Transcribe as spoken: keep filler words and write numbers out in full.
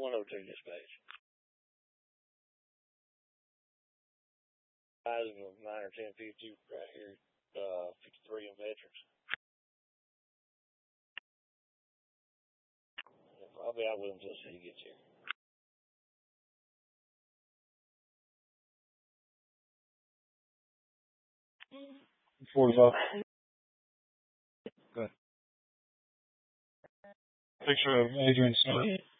one oh two dispatch. Eyes of nine or ten fifty right here, uh, fifty-three in Veterans. I'll be out with him until he gets here. forty-five. Good. Picture of Adrian Smith.